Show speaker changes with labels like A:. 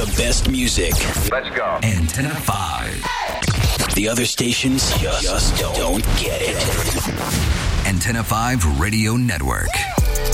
A: The best music.
B: Let's go.
C: Antenna 5.
A: The other stations just don't get it.
C: Antenna 5 Radio Network.